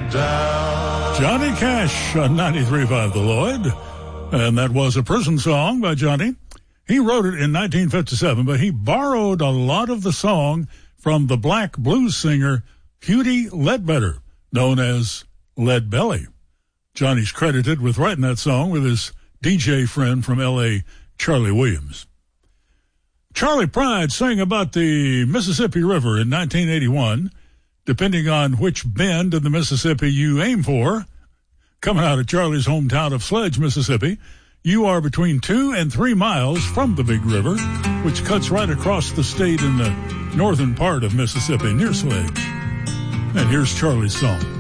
down. Johnny Cash on 93.5 The Lloyd. And that was a prison song by Johnny. He wrote it in 1957, but he borrowed a lot of the song from the black blues singer Hughie Ledbetter, known as Lead Belly. Johnny's credited with writing that song with his DJ friend from L.A., Charlie Williams. Charlie Pride sang about the Mississippi River in 1981. Depending on which bend in the Mississippi you aim for, coming out of Charlie's hometown of Sledge, Mississippi, you are between 2 and 3 miles from the Big River, which cuts right across the state in the northern part of Mississippi near Sledge. And here's Charlie's song.